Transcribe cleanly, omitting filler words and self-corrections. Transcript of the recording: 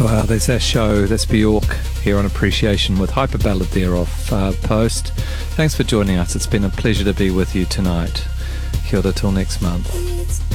Well, there's our show. That's Bjork here on Appreciation with Hyper Ballad there off Post. Thanks for joining us. It's been a pleasure to be with you tonight. Kia ora till next month.